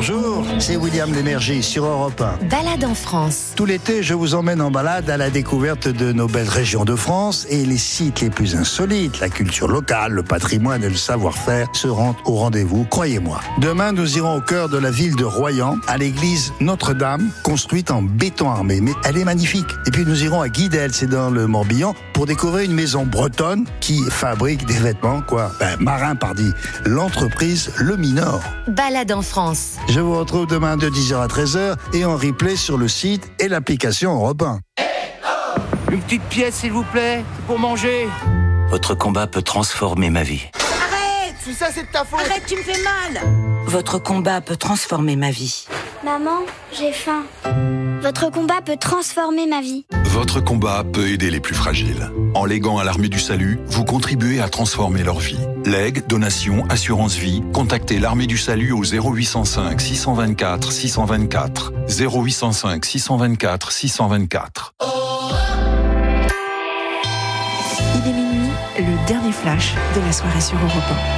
Bonjour, c'est William Lémergie sur Europe 1. Balade en France. Tout l'été, je vous emmène en balade à la découverte de nos belles régions de France et les sites les plus insolites. La culture locale, le patrimoine et le savoir-faire seront au rendez-vous, croyez-moi. Demain, nous irons au cœur de la ville de Royan, à l'église Notre-Dame, construite en béton armé. Mais elle est magnifique. Et puis nous irons à Guidel, c'est dans le Morbihan, pour découvrir une maison bretonne qui fabrique des vêtements, marins, l'entreprise Le Minor. Balade en France. Je vous retrouve demain de 10h à 13h et en replay sur le site et l'application Europe 1. Une petite pièce, s'il vous plaît, pour manger. Votre combat peut transformer ma vie. Arrête! Tout ça, c'est de ta faute. Arrête, tu me fais mal. Votre combat peut transformer ma vie. Maman, j'ai faim. Votre combat peut transformer ma vie. Votre combat peut aider les plus fragiles. En léguant à l'Armée du Salut, vous contribuez à transformer leur vie. Legs, donations, assurance vie, contactez l'Armée du Salut au 0805 624 624. 0805 624 624. Il est minuit, le dernier flash de la soirée sur Europe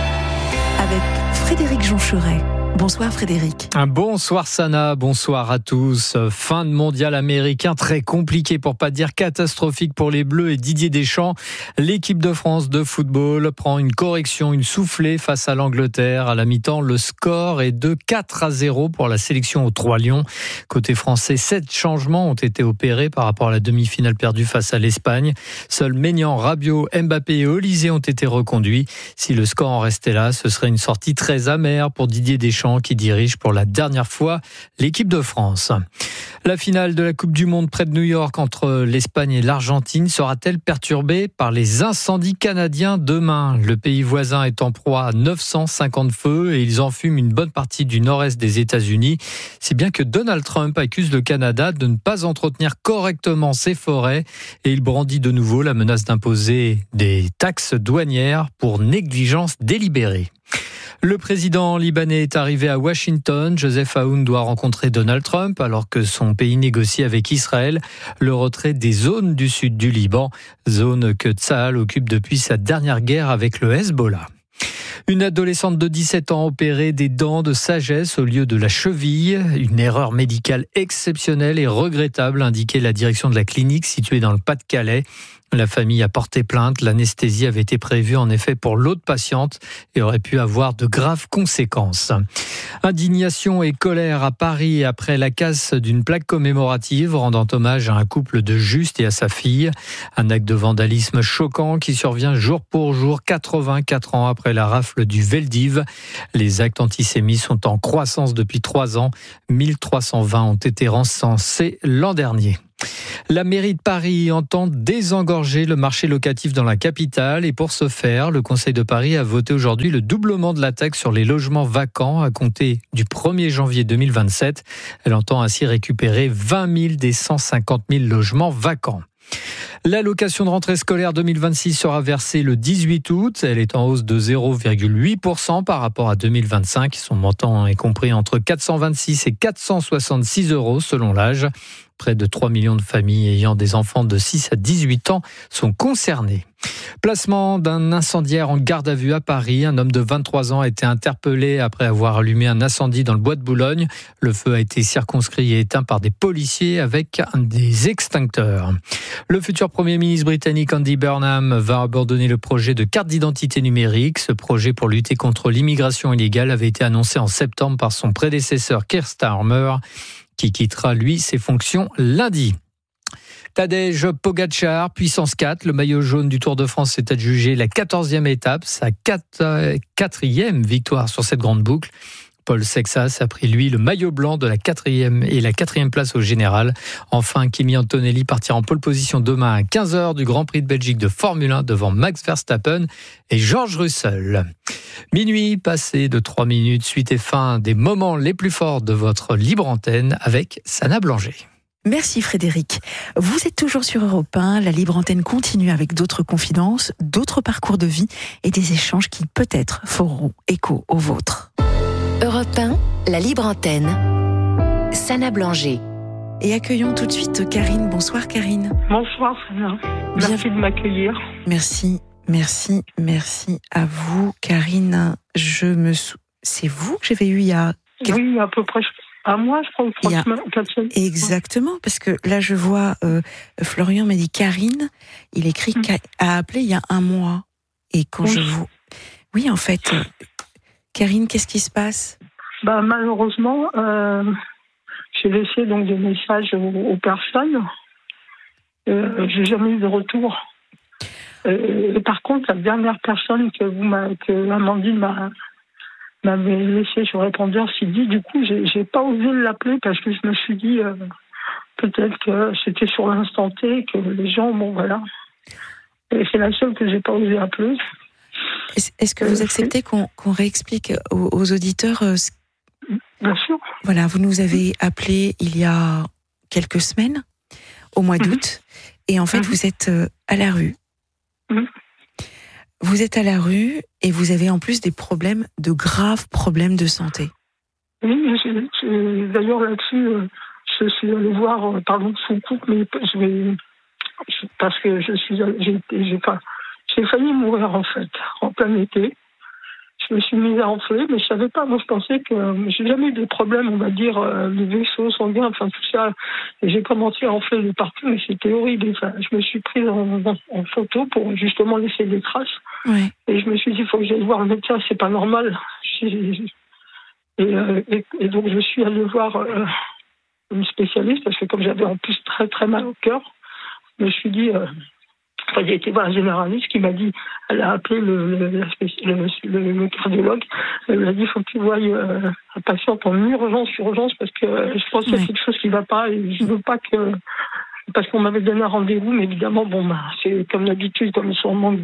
1. Avec Frédéric Joncheret. Bonsoir Frédéric. Bonsoir Sana, bonsoir à tous. Fin de mondial américain très compliqué pour pas dire catastrophique pour les Bleus et Didier Deschamps. L'équipe de France de football prend une correction, une soufflée face à l'Angleterre. À la mi-temps, le score est de 4-0 pour la sélection aux 3 Lions. Côté français, 7 changements ont été opérés par rapport à la demi-finale perdue face à l'Espagne. Seuls Maignan, Rabiot, Mbappé et Olysée ont été reconduits. Si le score en restait là, ce serait une sortie très amère pour Didier Deschamps qui dirige pour la dernière fois l'équipe de France. La finale de la Coupe du Monde près de New York entre l'Espagne et l'Argentine sera-t-elle perturbée par les incendies canadiens demain ? Le pays voisin est en proie à 950 feux et ils enfument une bonne partie du nord-est des États-Unis. Si bien que Donald Trump accuse le Canada de ne pas entretenir correctement ses forêts et il brandit de nouveau la menace d'imposer des taxes douanières pour négligence délibérée. Le président libanais est arrivé à Washington. Joseph Aoun doit rencontrer Donald Trump alors que son pays négocie avec Israël le retrait des zones du sud du Liban, zone que Tsahal occupe depuis sa dernière guerre avec le Hezbollah. Une adolescente de 17 ans opérée des dents de sagesse au lieu de la cheville. Une erreur médicale exceptionnelle et regrettable, indiquait la direction de la clinique située dans le Pas-de-Calais. La famille a porté plainte. L'anesthésie avait été prévue en effet pour l'autre patiente et aurait pu avoir de graves conséquences. Indignation et colère à Paris après la casse d'une plaque commémorative rendant hommage à un couple de Juste et à sa fille. Un acte de vandalisme choquant qui survient jour pour jour, 84 ans après la rafle du Veldiv. Les actes antisémites sont en croissance depuis 3 ans. 1320 ont été recensés l'an dernier. La mairie de Paris entend désengorger le marché locatif dans la capitale et pour ce faire, le Conseil de Paris a voté aujourd'hui le doublement de la taxe sur les logements vacants à compter du 1er janvier 2027. Elle entend ainsi récupérer 20 000 des 150 000 logements vacants. L'allocation de rentrée scolaire 2026 sera versée le 18 août. Elle est en hausse de 0,8% par rapport à 2025. Son montant est compris entre 426 et 466 euros selon l'âge. Près de 3 millions de familles ayant des enfants de 6 à 18 ans sont concernées. Placement d'un incendiaire en garde à vue à Paris. Un homme de 23 ans a été interpellé après avoir allumé un incendie dans le bois de Boulogne. Le feu a été circonscrit et éteint par des policiers avec des extincteurs. Le futur Premier ministre britannique Andy Burnham va abandonner le projet de carte d'identité numérique. Ce projet pour lutter contre l'immigration illégale avait été annoncé en septembre par son prédécesseur Keir Starmer, qui quittera, lui, ses fonctions lundi. Tadej Pogačar, puissance 4, le maillot jaune du Tour de France s'est adjugé la 14e étape, sa 4e victoire sur cette grande boucle. Paul Sexas a pris, lui, le maillot blanc de la 4e et la 4e place au général. Enfin, Kimi Antonelli partira en pole position demain à 15h du Grand Prix de Belgique de Formule 1 devant Max Verstappen et George Russell. Minuit passé de 3 minutes, suite et fin des moments les plus forts de votre libre antenne avec Sana Blanger. Merci Frédéric. Vous êtes toujours sur Europe 1, la libre antenne continue avec d'autres confidences, d'autres parcours de vie et des échanges qui peut-être feront écho aux vôtres. Europe 1, la libre antenne. Sana Blanger. Et accueillons tout de suite Karine. Bonsoir Karine. Bonsoir Sana. Merci de m'accueillir. Merci à vous Karine. C'est vous que j'avais eu il y a Oui, à peu près un mois, je crois, ou 3 semaines, 4 semaines. Exactement, parce que là, je vois, Florian m'a dit Karine, il écrit a appelé il y a un mois. Et quand je vous... Oui, en fait, Karine, qu'est-ce qui se passe ? Malheureusement, j'ai laissé donc des messages aux personnes. J'ai jamais eu de retour. Et par contre, la dernière personne que Amandine m'avait laissé sur répondeur, Sylvie, du coup, j'ai pas osé l'appeler parce que je me suis dit peut-être que c'était sur l'instant T, que les gens, voilà. Et c'est la seule que j'ai pas osé appeler. Est-ce que vous acceptez qu'on réexplique aux auditeurs Bien sûr. Voilà, vous nous avez appelé il y a quelques semaines, au mois d'août, et en fait, vous êtes à la rue. Vous êtes à la rue et vous avez en plus de graves problèmes de santé. Oui, d'ailleurs là-dessus, je suis allée voir, pardon de son couple, mais parce que j'ai failli mourir en fait, en plein été. Je me suis mise à enfler, mais je savais pas. Moi, je pensais que j'ai jamais eu de problème, on va dire, de vaisseaux sanguins, enfin tout ça. Et j'ai commencé à enfler de partout, mais c'était horrible. Enfin, je me suis prise en photo pour justement laisser des traces. Ouais. Et je me suis dit, il faut que j'aille voir le médecin, c'est pas normal. Et donc, je suis allée voir une spécialiste, parce que comme j'avais en plus très très mal au cœur, je me suis dit... j'ai été voir un généraliste qui m'a dit, elle a appelé le cardiologue, elle lui a dit, il faut que tu voies un patient en urgence, parce que je pense qu'il y a quelque chose qui ne va pas, et je ne veux pas que... Parce qu'on m'avait donné un rendez-vous, mais évidemment, c'est comme d'habitude, comme ils sont en manque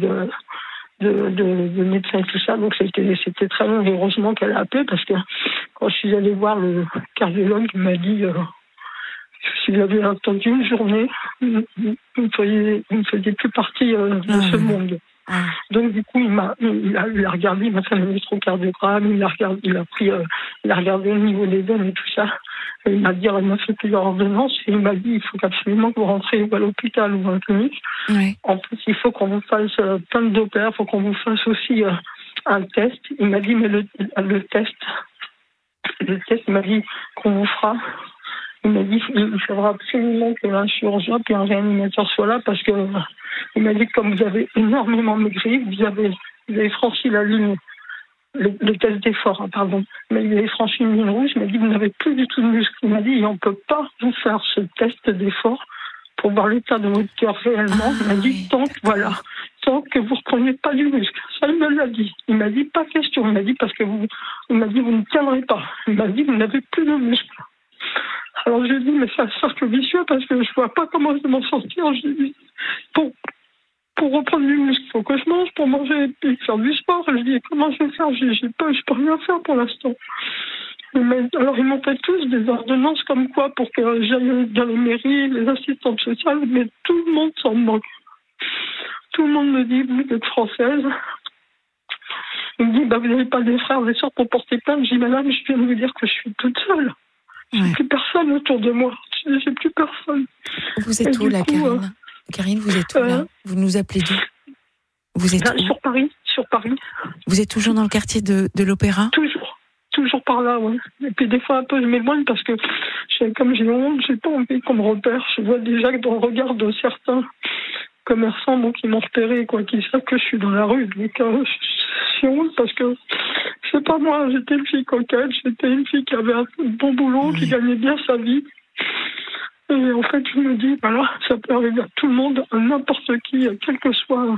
de médecins et tout ça, donc c'était très long, et heureusement qu'elle a appelé, parce que quand je suis allée voir le cardiologue, il m'a dit... si vous avez attendu une journée, vous ne faisiez plus partie de ce monde. Donc du coup, il a regardé, il m'a fait un électrocardiogramme, il a regardé au niveau des veines et tout ça. Et il m'a fait plusieurs ordonnances et il m'a dit il faut absolument que vous rentrez à l'hôpital ou à la clinique. Oui. En plus, il faut qu'on vous fasse plein de doppers, il faut qu'on vous fasse aussi un test. Il m'a dit mais le test, il m'a dit qu'on vous fera. Il m'a dit qu'il faudra absolument qu'un chirurgien et un réanimateur soient là parce que il m'a dit que comme vous avez énormément maigri, vous avez franchi la ligne, le test d'effort, pardon. Mais il avait franchi une ligne rouge, il m'a dit vous n'avez plus du tout de muscle. Il m'a dit on ne peut pas vous faire ce test d'effort pour voir l'état de votre cœur réellement. Il m'a dit tant que vous ne reprenez pas du muscle. Ça, il me l'a dit. Il m'a dit pas question. Il m'a dit parce que vous ne tiendrez pas. Il m'a dit vous n'avez plus de muscle. Alors je dis mais c'est un cercle vicieux parce que je vois pas comment je vais m'en sortir. Je dis pour reprendre du muscle, il faut que je mange, pour manger et faire du sport. Je dis comment je vais faire, je peux rien faire pour l'instant. Alors ils m'ont fait tous des ordonnances comme quoi pour que j'aille dans les mairies, les assistantes sociales, mais tout le monde s'en moque. Tout le monde me dit vous êtes française. Il me dit vous n'avez pas des frères, des sœurs pour porter plainte. Je dis madame, je viens de vous dire que je suis toute seule. J'ai plus personne autour de moi. J'ai plus personne. Vous êtes où là, Karine Karine, vous êtes où là? Vous nous appelez d'où? Vous êtes sur Paris. Vous êtes toujours dans le quartier de l'Opéra? Toujours par là, oui. Et puis des fois un peu je m'éloigne parce que comme j'ai honte, j'ai pas envie qu'on me repère. Je vois déjà que dans le regard de certains commerçants qui m'ont repéré, qui savent que je suis dans la rue. Donc j'ai honte parce que c'est pas moi, j'étais une fille coquette, j'étais une fille qui avait un bon boulot, qui gagnait bien sa vie. Et en fait, je me dis, voilà, ça peut arriver à tout le monde, à n'importe qui, quel que soit.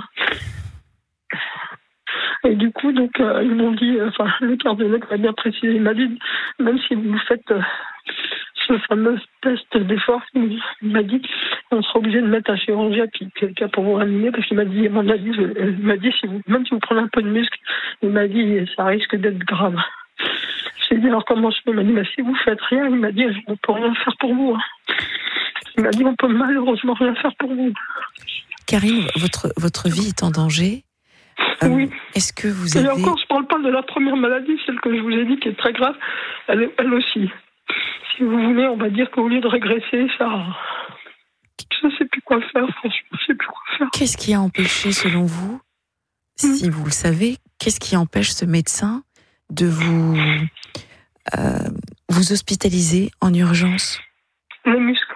Et du coup, donc, ils m'ont dit, le cardiologue m'a bien précisé, il m'a dit, même si vous faites ce fameux test d'effort, il m'a dit, on sera obligé de mettre un chirurgien puis quelqu'un pour vous réanimer, parce qu'il m'a dit, à mon avis, même si vous prenez un peu de muscle, il m'a dit, ça risque d'être grave. J'ai dit, alors comment je fais? Il m'a dit, si vous faites rien, il m'a dit, on ne peut rien faire pour vous. Il m'a dit, on peut malheureusement rien faire pour vous. Karine, votre vie est en danger. Oui. Est-ce que vous avez... Et encore, je ne parle pas de la première maladie, celle que je vous ai dit qui est très grave, elle aussi. Si vous voulez, on va dire qu'au lieu de régresser, ça... Je ne sais plus quoi faire, franchement, je ne sais plus quoi faire. Qu'est-ce qui a empêché, selon vous, si vous le savez, qu'est-ce qui empêche ce médecin de vous vous hospitalisez en urgence? Les muscles.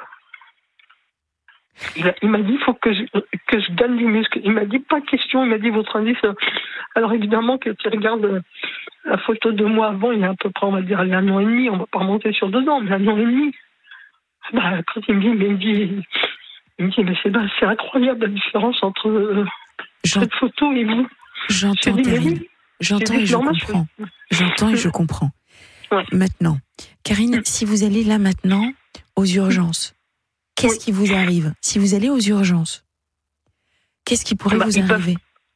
Il m'a dit, il faut que je gagne du muscle. Il m'a dit, pas de question. Il m'a dit, votre indice. Alors évidemment, quand tu regardes la photo de moi avant, il y a à peu près, on va dire, il y a 1 an et demi. On va pas remonter sur 2 ans, mais 1 an et demi. Bah, quand il me dit, mais c'est incroyable la différence entre cette photo et vous. J'entends, Karine. J'entends et je comprends. J'entends et je comprends. Ouais. Maintenant, Karine, si vous allez là maintenant aux urgences, qu'est-ce qui vous arrive? Si vous allez aux urgences, qu'est-ce qui pourrait vous arriver?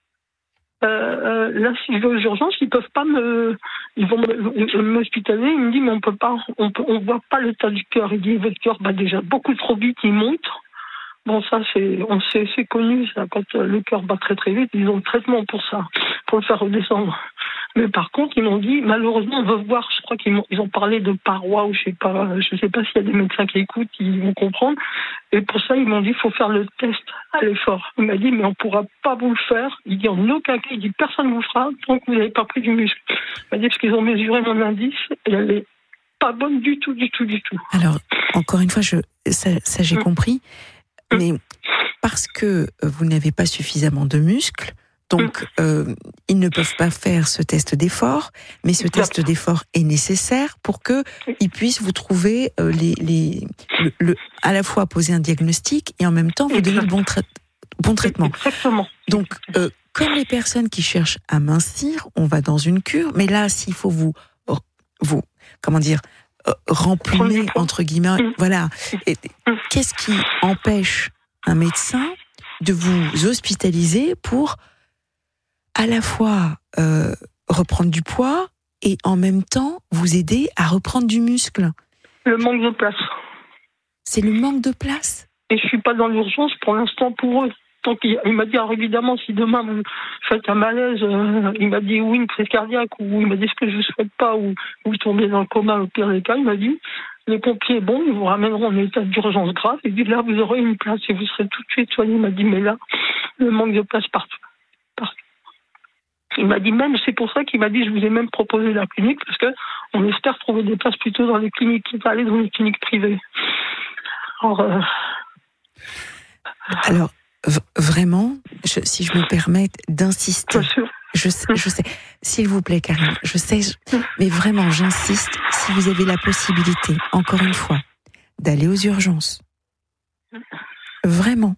Là, si je vais aux urgences, ils peuvent pas ils vont m'hospitaliser. Ils me disent, mais on peut pas, on voit pas l'état du cœur. Il dit, votre cœur bat déjà beaucoup trop vite, il monte. Bon, ça, c'est connu, ça. Quand le cœur bat très très vite, ils ont le traitement pour ça, pour le faire redescendre. Mais par contre, ils m'ont dit, malheureusement, on veut voir, je crois ils ont parlé de parois, ou je sais pas s'il y a des médecins qui écoutent, ils vont comprendre. Et pour ça, ils m'ont dit, il faut faire le test à l'effort. Il m'a dit, mais on pourra pas vous le faire. Il dit, en aucun cas, il dit, personne ne vous fera tant que vous n'avez pas pris du muscle. Il m'a dit, parce qu'ils ont mesuré mon indice, et elle est pas bonne du tout. Alors, encore une fois, ça j'ai compris. Mais parce que vous n'avez pas suffisamment de muscles, donc ils ne peuvent pas faire ce test d'effort, mais ce test d'effort est nécessaire pour qu'ils puissent vous trouver à la fois poser un diagnostic et en même temps vous donner le bon traitement. Exactement. Donc, comme les personnes qui cherchent à mincir, on va dans une cure, mais là, s'il faut vous remplumer, entre guillemets, voilà. Et qu'est-ce qui empêche un médecin de vous hospitaliser pour à la fois reprendre du poids et en même temps vous aider à reprendre du muscle? Le manque de place. C'est le manque de place? Et je suis pas dans l'urgence pour l'instant pour eux. Donc il m'a dit, alors évidemment, si demain vous faites un malaise, il m'a dit oui, une crise cardiaque, ou il m'a dit ce que je ne souhaite pas, ou vous tombez dans le coma au pire des cas, il m'a dit, les pompiers, bon, ils vous ramèneront en état d'urgence grave, il dit là, vous aurez une place et vous serez tout de suite soigné. Il m'a dit, mais là, le manque de place partout. Il m'a dit même, c'est pour ça qu'il m'a dit, je vous ai même proposé la clinique, parce que on espère trouver des places plutôt dans les cliniques, qui va aller dans les cliniques privées. Alors, vraiment, si je me permets d'insister, je sais, s'il vous plaît, Karine, je sais, mais vraiment, j'insiste, si vous avez la possibilité, encore une fois, d'aller aux urgences, vraiment,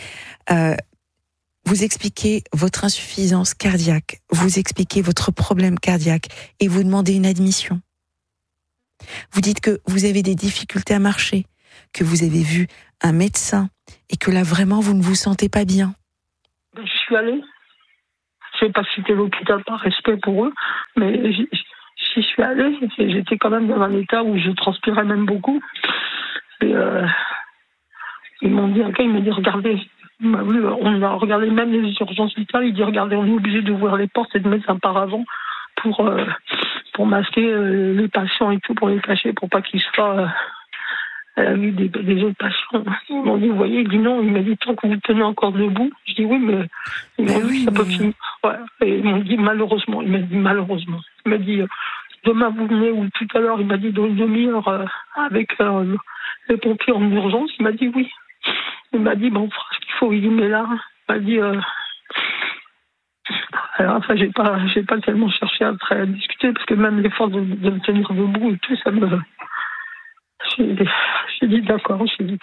vous expliquez votre insuffisance cardiaque, vous expliquez votre problème cardiaque et vous demandez une admission. Vous dites que vous avez des difficultés à marcher, que vous avez vu un médecin et que là, vraiment, vous ne vous sentez pas bien. Je suis allée. Je ne sais pas si c'était l'hôpital par respect pour eux, mais j'y suis allée. J'étais quand même dans un état où je transpirais même beaucoup. Et ils m'ont dit, il m'a dit, regardez. On a regardé même les urgences vitales. Il dit, regardez, on est obligé d'ouvrir les portes et de mettre un paravent pour masquer les patients et tout, pour les cacher, pour pas qu'ils soient... Elle a vu des autres patients. Ils m'ont dit, vous voyez, il dit non. Il m'a dit, tant que vous tenez encore debout. Je dis oui, mais ils m'ont dit, ça peut plus. Ouais. Et ils m'ont dit, malheureusement. Il m'a dit, malheureusement. Il m'a dit, demain vous venez, ou tout à l'heure, il m'a dit, dans une demi-heure, avec les pompiers en urgence. Il m'a dit oui. Il m'a dit, bon, on fera ce qu'il faut. Il dit, mais là, il m'a dit, alors, enfin, j'ai pas tellement cherché à discuter, parce que même l'effort de me tenir debout et tout, ça me... J'ai dit d'accord, j'ai dit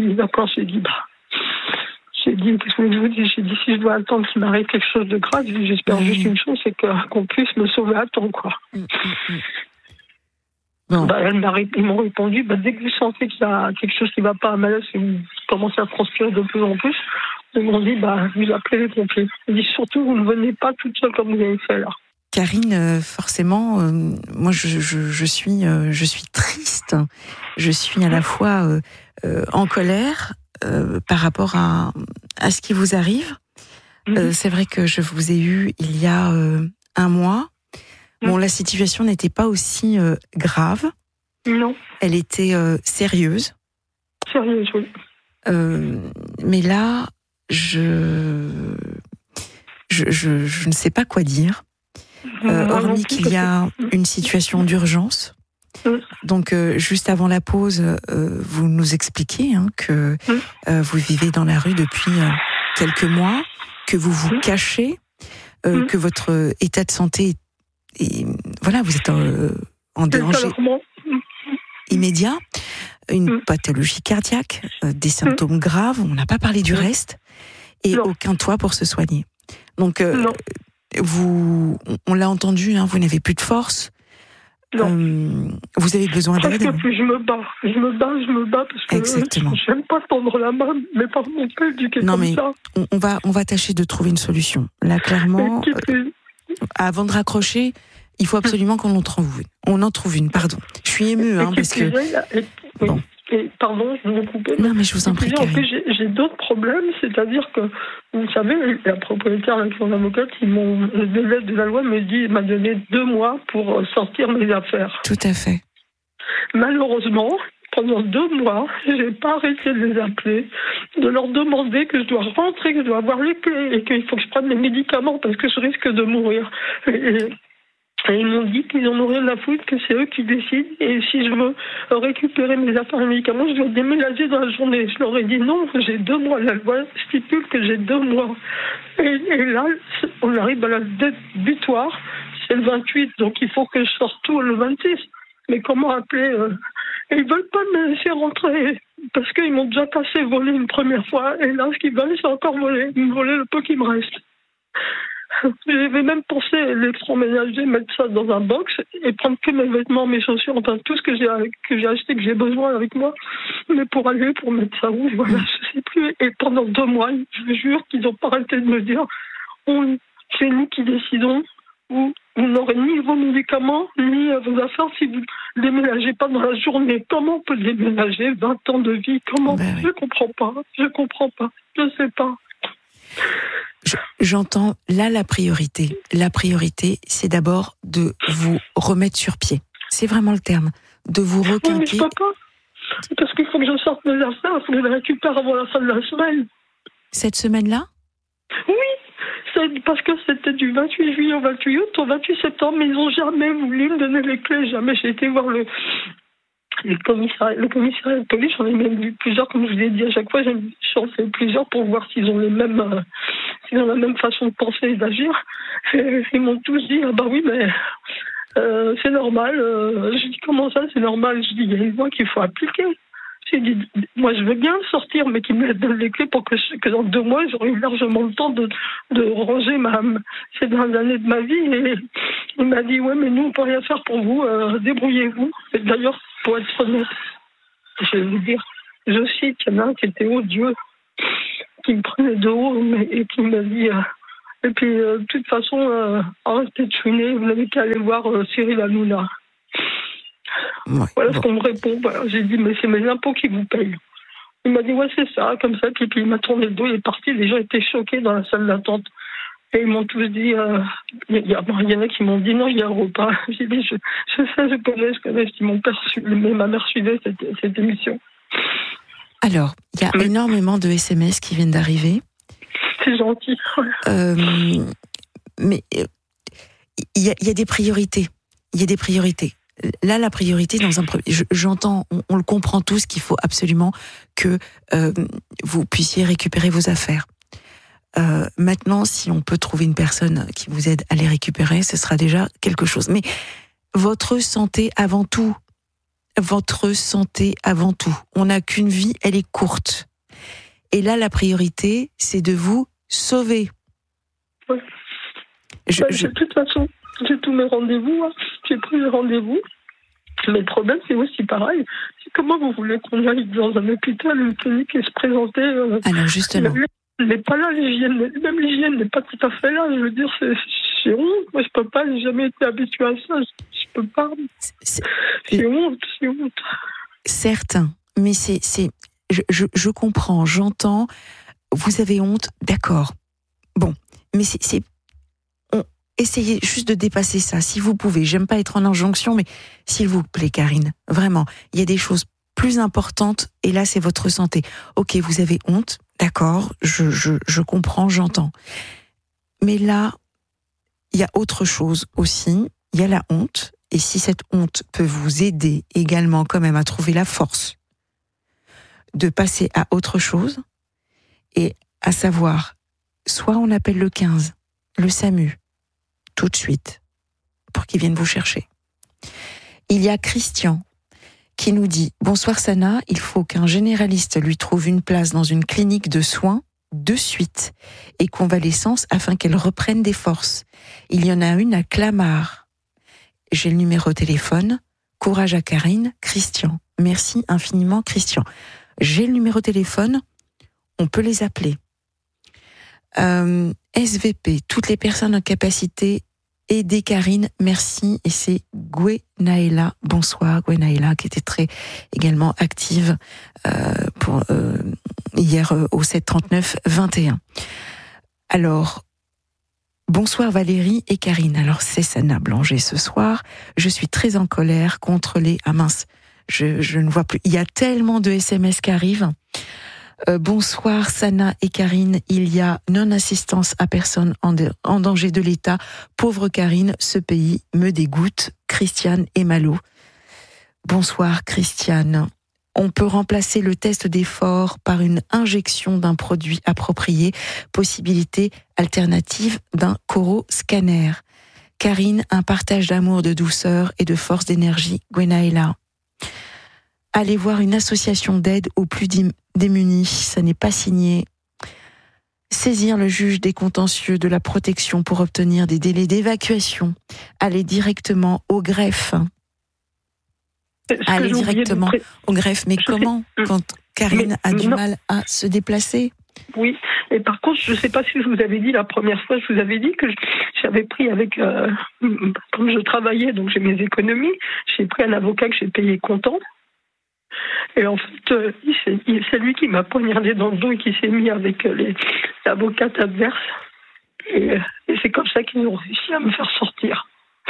qu'est-ce que je vous dis, j'ai dit si je dois attendre qu'il m'arrive quelque chose de grave, j'espère juste une chose, c'est qu'on puisse me sauver à temps, quoi. Bon. Ils m'ont répondu, dès que vous sentez qu'il y a quelque chose qui ne va pas, un malaise, et vous commencez à transpirer de plus en plus, ils m'ont dit, vous appelez les pompiers. Ils disent surtout, vous ne venez pas toute seule comme vous avez fait là. Karine, forcément, moi je suis triste. Je suis à la fois en colère par rapport à ce qui vous arrive. C'est vrai que je vous ai eu il y a 1 mois. Bon, la situation n'était pas aussi grave. Non. Elle était sérieuse. Sérieuse, oui. Mais là, je ne sais pas quoi dire. Hormis qu'il y a une situation d'urgence, Donc, juste avant la pause, vous nous expliquez que vous vivez dans la rue depuis quelques mois, que vous vous cachez, que votre état de santé voilà, vous êtes en danger immédiat, une pathologie cardiaque, des symptômes graves, on n'a pas parlé du reste, et aucun toit pour se soigner. Donc, on l'a entendu, vous n'avez plus de force. Vous avez besoin d'aide. Je me bats parce que j'aime pas tendre la main, mais par mon père éduqué comme ça. On va tâcher de trouver une solution. Là, clairement, avant de raccrocher, il faut absolument qu'on en trouve une. On en trouve une, pardon. Je suis émue, parce que... Bon. Pardon, je vais vous couper. Non, mais je vous en prie, Karine. J'ai d'autres problèmes, c'est-à-dire que, vous savez, la propriétaire avec son avocate, le délai de la loi m'a donné 2 mois pour sortir mes affaires. Tout à fait. Malheureusement, pendant 2 mois, j'ai pas arrêté de les appeler, de leur demander que je dois rentrer, que je dois avoir les clés et qu'il faut que je prenne les médicaments parce que je risque de mourir. Et ils m'ont dit qu'ils en ont rien à foutre, que c'est eux qui décident. Et si je veux récupérer mes affaires et médicaments, je dois déménager dans la journée. Je leur ai dit non, j'ai 2 mois. La loi stipule que j'ai 2 mois. Et là, on arrive à la date butoir. C'est le 28, donc il faut que je sorte tout le 26. Mais comment appeler Ils veulent pas me laisser rentrer. Parce qu'ils m'ont déjà cassé, volé une première fois. Et là, ce qu'ils veulent, c'est encore voler. Me voler le peu qui me reste. J'avais même pensé l'électroménager, mettre ça dans un box et prendre que mes vêtements, mes chaussures, enfin tout ce que j'ai acheté, que j'ai besoin avec moi. Mais pour mettre ça où, voilà, je sais plus. Et pendant 2 mois, je vous jure qu'ils n'ont pas arrêté de me dire c'est nous qui décidons. Vous n'aurez ni vos médicaments, ni vos affaires si vous ne déménagez pas dans la journée. Comment on peut déménager 20 ans de vie? Comment? Je comprends pas. Je sais pas. J'entends là la priorité. La priorité, c'est d'abord de vous remettre sur pied. C'est vraiment le terme. De vous requinquer. Mais je peux pas. Parce qu'il faut que je sorte mes affaires, il faut que je les récupère avant la fin de la semaine. Cette semaine-là? Oui, parce que c'était du 28 juillet au 28 août, au 28 septembre, mais ils n'ont jamais voulu me donner les clés. Jamais. J'ai été voir le commissariat de police, j'en ai même vu plusieurs, comme je vous ai dit à chaque fois, j'en fais plusieurs pour voir s'ils ont s'ils ont la même façon de penser et d'agir. Et ils m'ont tous dit, ah bah oui, mais c'est normal. Je dis, comment ça, c'est normal? Je dis, il y a une loi qu'il faut appliquer. J'ai dit, moi je veux bien sortir, mais qu'ils me donnent les clés pour que dans 2 mois, j'aurai eu largement le temps de ranger ces dernières années de ma vie. Et il m'a dit, ouais, mais nous, on peut rien faire pour vous, débrouillez-vous. Et d'ailleurs, pour être honnête, je vais vous dire, je cite, il y en a un qui était odieux, qui me prenait de haut et qui m'a dit, et puis de toute façon, arrêtez de chouiner, vous n'avez qu'à aller voir Cyril Hanouna. Ouais, voilà ce qu'on me répond. Voilà. J'ai dit, mais c'est mes impôts qui vous payent. Il m'a dit, ouais, c'est ça, comme ça. Puis il m'a tourné le dos, il est parti. Les gens étaient choqués dans la salle d'attente. Et ils m'ont tous dit, il y en a qui m'ont dit, non, il y a un repas. J'ai dit, je sais, je connais. Ma mère suivait cette émission. Alors, il y a énormément de SMS qui viennent d'arriver. C'est gentil. Mais il y a des priorités. Il y a des priorités. Là, la priorité, j'entends, on le comprend tous, qu'il faut absolument que vous puissiez récupérer vos affaires. Maintenant, si on peut trouver une personne qui vous aide à les récupérer, ce sera déjà quelque chose. Mais votre santé avant tout. Votre santé avant tout. On n'a qu'une vie, elle est courte. Et là, la priorité, c'est de vous sauver. Oui. De toute façon, j'ai tous mes rendez-vous. J'ai pris les rendez-vous. Mais le problème, c'est aussi pareil. C'est comment vous voulez qu'on aille dans un hôpital, une clinique et se présenter Alors, justement. Mais pas là, même l'hygiène n'est pas tout à fait là. Je veux dire, c'est honte. Moi, je peux pas, j'ai jamais été habituée à ça. Je peux pas. C'est honte. Certes, mais je comprends, j'entends. Vous avez honte, d'accord. Bon, mais essayez juste de dépasser ça, si vous pouvez. J'aime pas être en injonction, mais s'il vous plaît, Karine, vraiment, il y a des choses plus importantes, et là, c'est votre santé. Ok, vous avez honte, d'accord, je comprends, j'entends. Mais là, il y a autre chose aussi. Il y a la honte, et si cette honte peut vous aider également quand même à trouver la force de passer à autre chose, et à savoir, soit on appelle le 15, le SAMU, tout de suite, pour qu'ils viennent vous chercher. Il y a Christian qui nous dit « Bonsoir Sana, il faut qu'un généraliste lui trouve une place dans une clinique de soins de suite et convalescence afin qu'elle reprenne des forces. Il y en a une à Clamart. J'ai le numéro de téléphone. Courage à Karine. Christian. Merci infiniment Christian. J'ai le numéro de téléphone. On peut les appeler. SVP, toutes les personnes en capacité, aider Karine, merci. Et c'est Gwenaëlla, bonsoir Gwenaëlla, qui était très également active hier au 739-21. Alors, bonsoir Valérie et Karine. Alors c'est Sana Blanger ce soir. Je suis très en colère contre les... Ah mince, je ne vois plus. Il y a tellement de SMS qui arrivent. Bonsoir Sana et Karine, il y a non-assistance à personne en danger de l'État. Pauvre Karine, ce pays me dégoûte. Christiane et Malo. Bonsoir Christiane. On peut remplacer le test d'effort par une injection d'un produit approprié. Possibilité alternative d'un coro-scanner. Karine, un partage d'amour, de douceur et de force d'énergie. Gwenaëlla. Allez voir une association d'aide aux plus démunis, ça n'est pas signé. Saisir le juge des contentieux de la protection pour obtenir des délais d'évacuation. Allez directement au greffe. Allez directement au greffe. Mais comment, quand Karine a du mal à se déplacer? Oui, et par contre, je ne sais pas si je vous avais dit la première fois, je vous avais dit que j'avais pris avec, comme je travaillais, donc j'ai mes économies, j'ai pris un avocat que j'ai payé comptant. Et en fait, c'est lui qui m'a poignardé dans le dos et qui s'est mis avec les avocates adverses. Et c'est comme ça qu'ils ont réussi à me faire sortir.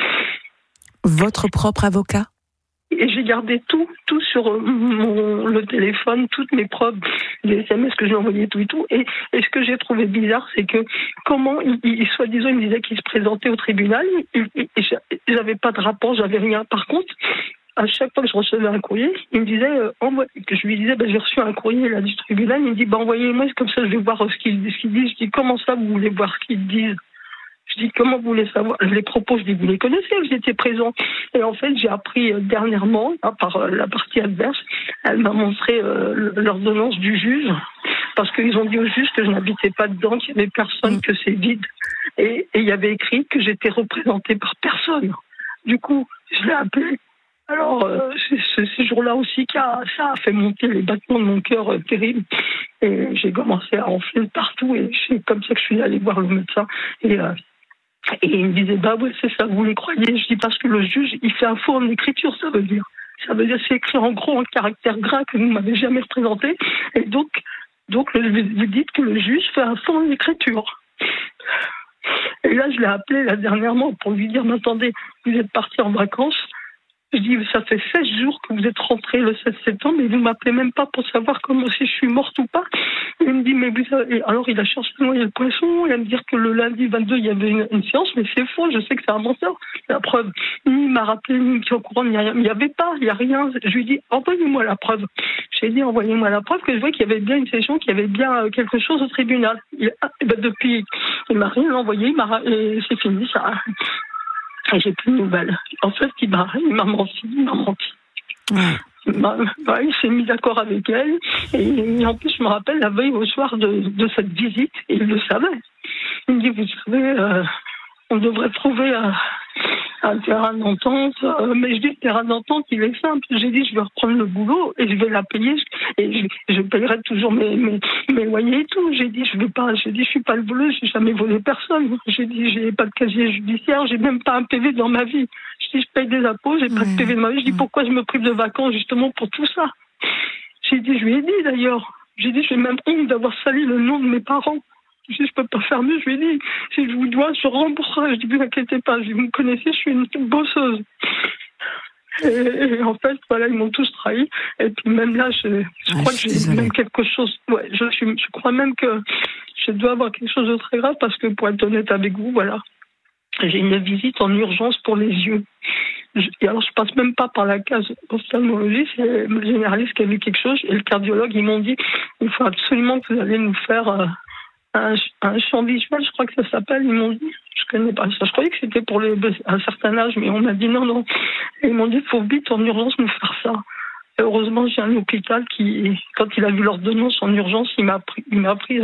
Votre propre avocat? Et j'ai gardé tout sur le téléphone, toutes mes preuves, les SMS que j'ai envoyés, tout et tout. Et ce que j'ai trouvé bizarre, c'est que comment, soi-disant, il me disait qu'il se présentait au tribunal, et j'avais pas de rapport, j'avais rien. Par contre, à chaque fois que je recevais un courrier, il me disait, que je lui disais, j'ai reçu un courrier là, du tribunal, il me dit, envoyez-moi, comme ça je vais voir ce qu'ils disent. Je dis, comment ça vous voulez voir ce qu'ils disent? Je dis, comment vous voulez savoir? Je les propose, je dis, vous les connaissez, vous étiez présents. Et en fait, j'ai appris dernièrement, par la partie adverse, elle m'a montré l'ordonnance du juge, parce qu'ils ont dit au juge que je n'habitais pas dedans, qu'il n'y avait personne, que c'est vide. Et il y avait écrit que j'étais représentée par personne. Du coup, je l'ai appelé. Alors, c'est ce jour-là aussi ça a fait monter les battements de mon cœur terrible. Et j'ai commencé à enfler partout. Et c'est comme ça que je suis allée voir le médecin. Et il me disait, ouais, c'est ça, vous les croyez? Je dis, parce que le juge, il fait un faux en écriture, ça veut dire. Ça veut dire, c'est écrit en gros, en caractère gras, que vous ne m'avez jamais représenté. Et donc vous dites que le juge fait un faux en écriture. Et là, je l'ai appelé dernièrement pour lui dire, mais attendez, vous êtes parti en vacances. Je dis, ça fait 16 jours que vous êtes rentré le 7 septembre et vous ne m'appelez même pas pour savoir comment si je suis morte ou pas. Et il me dit, mais vous savez, alors il a cherché à noyer le poisson et à me dire que le lundi 22, il y avait une séance, mais c'est faux, je sais que c'est un menteur. La preuve, ni il m'a rappelé, ni il me tient au courant, il n'y avait pas, il n'y a rien. Je lui dis, envoyez-moi la preuve. J'ai dit, envoyez-moi la preuve que je vois qu'il y avait bien une session, qu'il y avait bien quelque chose au tribunal. Depuis, il m'a rien envoyé, et c'est fini, ça. Et j'ai plus de nouvelles. En fait, il m'a menti. Il s'est mis d'accord avec elle. Et en plus, je me rappelle la veille au soir de cette visite, et il le savait. Il me dit, vous savez, on devrait trouver un terrain d'entente. Mais je dis, le terrain d'entente, il est simple. J'ai dit, je vais reprendre le boulot et je vais la payer. Et je payerai toujours mes loyers et tout. J'ai dit, je suis pas le boulot, j'ai jamais volé personne. J'ai dit, j'ai pas de casier judiciaire, j'ai même pas un PV dans ma vie. Je dis, je paye des impôts, j'ai pas de PV dans ma vie. Je dis, pourquoi je me prive de vacances justement pour tout ça? J'ai dit, je lui ai dit d'ailleurs. J'ai dit, j'ai même honte d'avoir sali le nom de mes parents. Je dis, je peux pas faire mieux. Je lui ai dit, si je vous dois, je rembourserai. Je dis, vous inquiétez pas, vous me connaissez, je suis une bosseuse. Et en fait, voilà, ils m'ont tous trahi. Et puis même là, je crois que j'ai même quelque chose. Ouais, je crois même que je dois avoir quelque chose de très grave parce que pour être honnête avec vous, voilà. j'ai une visite en urgence pour les yeux. Et alors, je passe même pas par la case ophtalmologie, c'est le généraliste qui a vu quelque chose, et le cardiologue, ils m'ont dit, il faut absolument que vous allez nous faire un champ visuel, je crois que ça s'appelle, ils m'ont dit, je connais pas ça, je croyais que c'était pour un certain âge, mais on m'a dit non. Et ils m'ont dit, il faut vite en urgence nous faire ça. Et heureusement, j'ai un hôpital qui, quand il a vu l'ordonnance en urgence, il m'a pris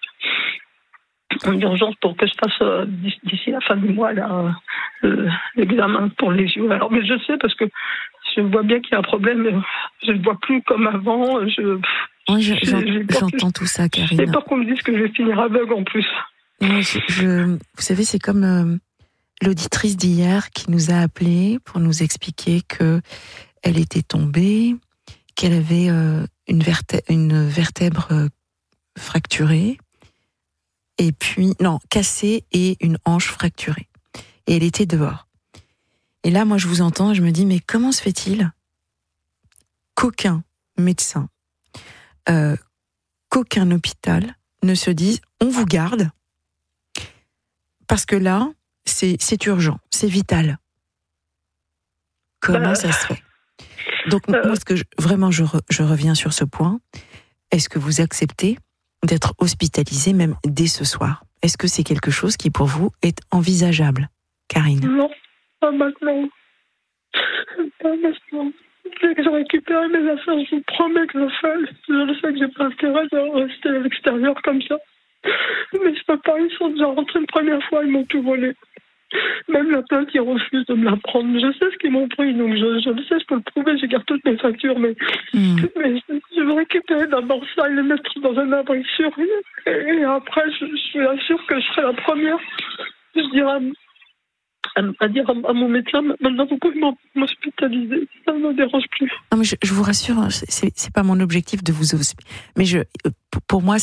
en urgence pour que je fasse d'ici la fin du mois là, l'examen pour les yeux. Alors, mais je sais parce que je vois bien qu'il y a un problème, mais je ne vois plus comme avant. J'entends tout ça, Karine. J'ai peur qu'on me dise que je vais finir aveugle en plus. Vous savez, c'est comme l'auditrice d'hier qui nous a appelés pour nous expliquer que elle était tombée, qu'elle avait une vertèbre fracturée, et puis, cassée et une hanche fracturée. Et elle était dehors. Et là, moi, je vous entends et je me dis, mais comment se fait-il qu'aucun médecin, qu'aucun hôpital ne se dise, on vous garde, parce que là, c'est urgent, c'est vital. Comment ça se fait? Donc, moi, je reviens sur ce point. Est-ce que vous acceptez d'être hospitalisé même dès ce soir? Est-ce que c'est quelque chose qui, pour vous, est envisageable, Karine? Non, pas maintenant. Pas maintenant. Dès que j'ai récupéré mes affaires, je vous promets que je le fais. Je sais que j'ai pas intérêt de rester à l'extérieur comme ça. Mais je peux pas, ils sont déjà rentrés une première fois, ils m'ont tout volé. Même la plainte, ils refusent de me la prendre. Je sais ce qu'ils m'ont pris, donc je le sais, je peux le prouver, j'ai gardé toutes mes factures, mais je veux récupérer d'abord ça et les mettre dans un abri sûr. Et après, je suis sûre que je serai la première. Je dirais à dire à mon médecin, maintenant vous pouvez m'hospitaliser, ça ne me dérange plus. Non, mais je vous rassure, c'est pas mon objectif de vous hospitaliser. Mais pour moi,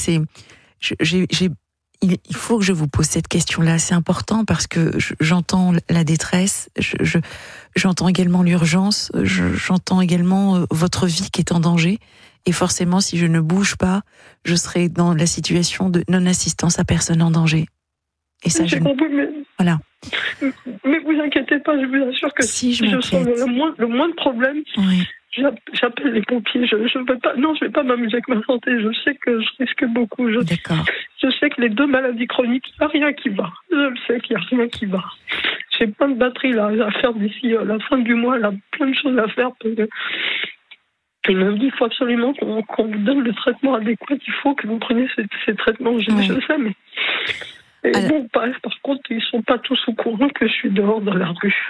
il faut que je vous pose cette question-là. C'est important parce que j'entends la détresse, j'entends également l'urgence, j'entends également votre vie qui est en danger. Et forcément, si je ne bouge pas, je serai dans la situation de non-assistance à personne en danger. Et ça, j'ai compris, mais... Voilà. Mais vous inquiétez pas, je vous assure que si je sens le moindre problème, oui. J'appelle les pompiers. Je vais pas m'amuser avec ma santé. Je sais que je risque beaucoup. D'accord. Je sais que les 2 maladies chroniques, il n'y a rien qui va. Je le sais qu'il n'y a rien qui va. J'ai plein de batteries là à faire d'ici la fin du mois. Là, plein de choses à faire. Ils m'ont dit qu'il faut absolument qu'on vous donne le traitement adéquat. Il faut que vous preniez ces traitements. Je le sais, mais... par contre, ils ne sont pas tous au courant que je suis dehors dans la rue.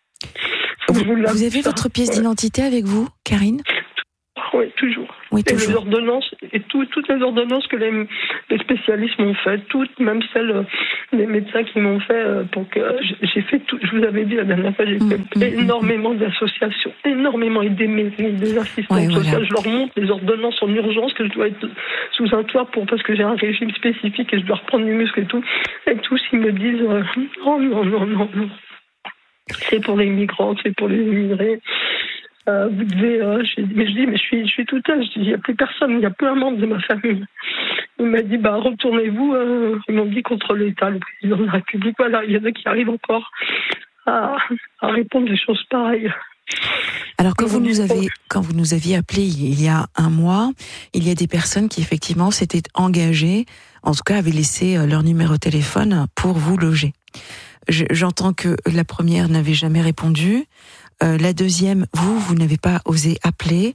Vous avez votre pièce d'identité avec vous, Karine? Oui, toujours. Oui, toujours. Et les ordonnances, toutes les ordonnances que les spécialistes m'ont faites, toutes, même celles des médecins qui m'ont fait, pour que j'ai fait tout. Je vous avais dit la dernière fois, j'ai fait énormément d'associations, énormément, et des assistants sociaux. Voilà. Je leur montre les ordonnances en urgence que je dois être sous un toit parce que j'ai un régime spécifique et je dois reprendre du muscle et tout. Et tous, ils me disent non. C'est pour les migrants, c'est pour les immigrés. Vous devez. Mais je suis toute seule. Il n'y a plus personne, il n'y a plus un membre de ma famille. Il m'a dit retournez-vous. Ils m'ont dit contre l'État, le président de la République. Voilà, il y en a qui arrivent encore à répondre des choses pareilles. Alors quand vous nous aviez appelé il y a un mois, il y a des personnes qui effectivement s'étaient engagées, en tout cas avaient laissé leur numéro de téléphone pour vous loger. J'entends que la première n'avait jamais répondu. La deuxième, vous n'avez pas osé appeler.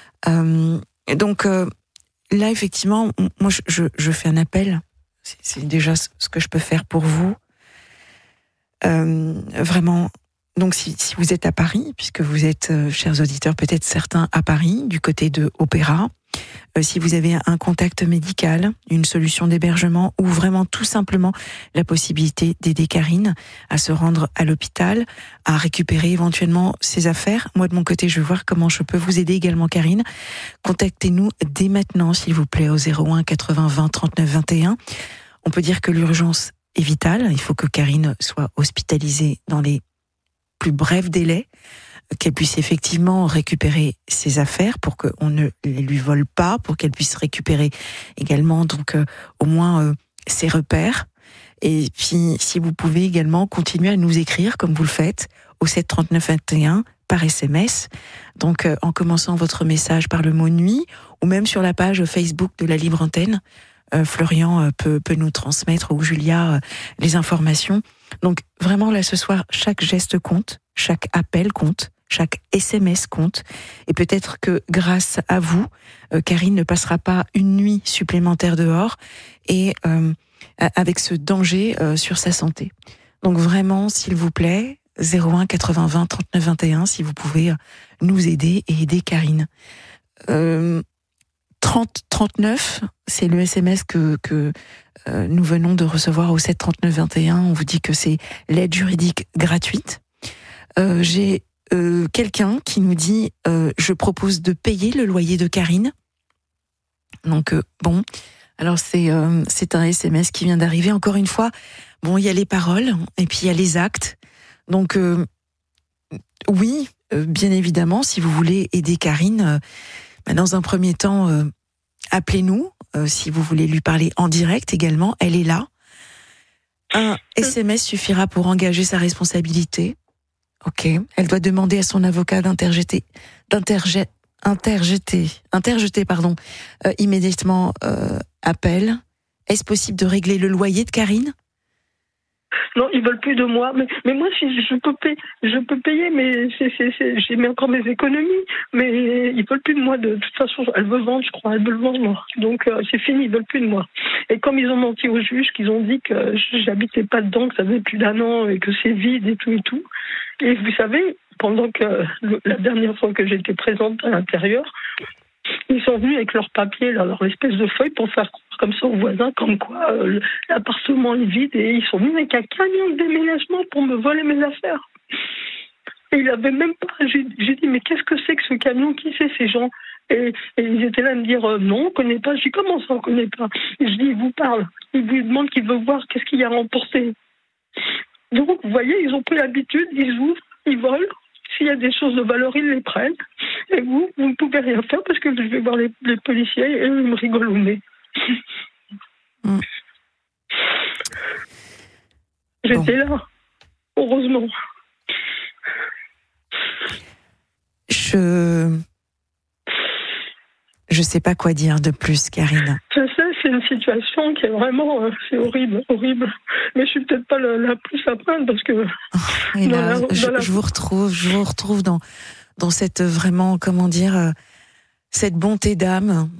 Donc là, effectivement, moi, je fais un appel. C'est déjà ce que je peux faire pour vous. Vraiment. Donc, si vous êtes à Paris, puisque vous êtes, chers auditeurs, peut-être certains à Paris, du côté de Opéra, si vous avez un contact médical, une solution d'hébergement ou vraiment tout simplement la possibilité d'aider Karine à se rendre à l'hôpital, à récupérer éventuellement ses affaires. Moi, de mon côté, je vais voir comment je peux vous aider également, Karine. Contactez-nous dès maintenant, s'il vous plaît, au 01 80 20 39 21. On peut dire que l'urgence est vitale. Il faut que Karine soit hospitalisée dans les plus brefs délais, qu'elle puisse effectivement récupérer ses affaires pour qu'on ne les lui vole pas, pour qu'elle puisse récupérer également donc au moins ses repères. Et puis, si vous pouvez également continuer à nous écrire, comme vous le faites, au 7 39 21 par SMS. Donc, en commençant votre message par le mot nuit, ou même sur la page Facebook de la Libre Antenne, Florian peut nous transmettre, ou Julia, les informations. Donc, vraiment, là, ce soir, chaque geste compte, chaque appel compte, chaque SMS compte. Et peut-être que grâce à vous, Karine ne passera pas une nuit supplémentaire dehors et avec ce danger sur sa santé. Donc vraiment, s'il vous plaît, 01 80 20 39 21, si vous pouvez nous aider et aider Karine. 30 39, c'est le SMS que nous venons de recevoir au 7 39 21. On vous dit que c'est l'aide juridique gratuite. J'ai quelqu'un qui nous dit je propose de payer le loyer de Karine. Donc bon, alors c'est un SMS qui vient d'arriver. Encore une fois, bon, il y a les paroles et puis il y a les actes. Donc oui, bien évidemment, si vous voulez aider Karine, dans un premier temps, appelez-nous. Si vous voulez lui parler en direct également, elle est là. Un SMS suffira pour engager sa responsabilité. Ok. Elle doit demander à son avocat d'interjeter immédiatement appel. Est-ce possible de régler le loyer de Karine ? Non, ils veulent plus de moi. Mais moi, si je peux payer, mais j'ai mis encore mes économies. Mais ils veulent plus de moi. De toute façon, elle veut vendre, je crois. Elle veut le vendre. Donc c'est fini, ils veulent plus de moi. Et comme ils ont menti aux juges, qu'ils ont dit que j'habitais pas dedans, que ça faisait plus d'1 an et que c'est vide et tout et tout. Et vous savez, pendant que la dernière fois que j'étais présente à l'intérieur, ils sont venus avec leurs papiers, leur espèce de feuille pour faire comme ça aux voisins, comme quoi l'appartement est vide, et ils sont venus avec un camion de déménagement pour me voler mes affaires. Et ils n'avaient même pas. J'ai dit, mais qu'est-ce que c'est que ce camion? Qui c'est ces gens? Et ils étaient là à me dire, non, on ne connaît pas. Je dis, comment ça, on ne connaît pas? Et je dis, ils vous parlent. Ils vous demandent qu'ils veulent voir qu'est-ce qu'il y a remporté. Donc, vous voyez, ils ont pris l'habitude, ils ouvrent, ils volent. S'il y a des choses de valeur, ils les prennent. Et vous ne pouvez rien faire parce que je vais voir les policiers et ils me rigolent au nez. J'étais là, heureusement. Je sais pas quoi dire de plus, Karine. Je sais, c'est une situation qui est vraiment, c'est horrible, horrible. Mais je suis peut-être pas la plus à plaindre parce que. Je vous retrouve dans cette vraiment, comment dire, cette bonté d'âme.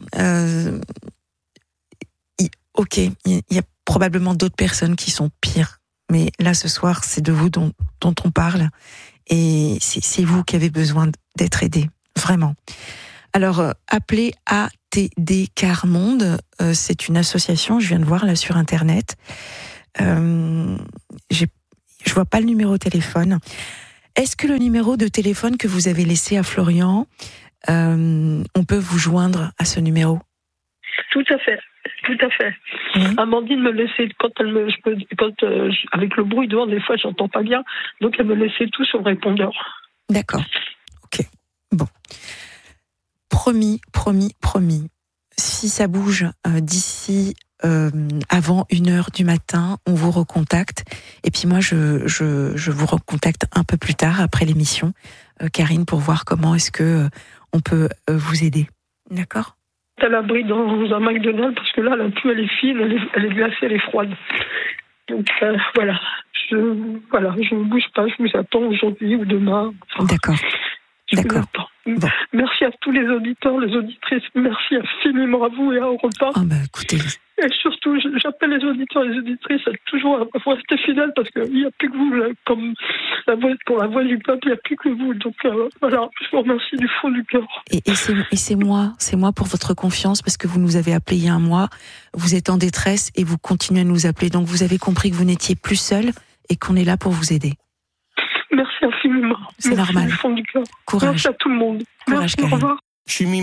Ok, il y a probablement d'autres personnes qui sont pires, mais là ce soir, c'est de vous dont on parle, et c'est vous qui avez besoin d'être aidé, vraiment. Alors, appelez ATD Car Monde, c'est une association, je viens de voir là sur Internet. Je vois pas le numéro de téléphone. Est-ce que le numéro de téléphone que vous avez laissé à Florian, on peut vous joindre à ce numéro? Tout à fait. Oui. Amandine me laissait, avec le bruit dehors, des fois j'entends pas bien, donc elle me laissait tout sur le répondeur. D'accord. Ok. Bon. Promis. Si ça bouge d'ici avant 1h du matin, on vous recontacte. Et puis moi, je vous recontacte un peu plus tard, après l'émission, Karine, pour voir comment est-ce que on peut vous aider. D'accord ? À l'abri dans un McDonald's, parce que là, la pluie, elle est fine, elle est glacée, elle est froide. Donc voilà, je ne bouge pas, je vous attends aujourd'hui ou demain. Enfin, D'accord. Bon. Merci à tous les auditeurs, les auditrices, merci infiniment à vous et à Europe 1. Ah écoutez. Et surtout, j'appelle les auditeurs et les auditrices à toujours rester fidèles parce qu'il n'y a plus que vous, là, comme pour la voix du peuple, il n'y a plus que vous. Donc voilà, je vous remercie du fond du cœur. Et c'est moi pour votre confiance, parce que vous nous avez appelé il y a un mois, vous êtes en détresse et vous continuez à nous appeler. Donc vous avez compris que vous n'étiez plus seul et qu'on est là pour vous aider. Merci infiniment. C'est normal. Du fond du cœur. Courage. Merci à tout le monde. Courage, merci, au revoir.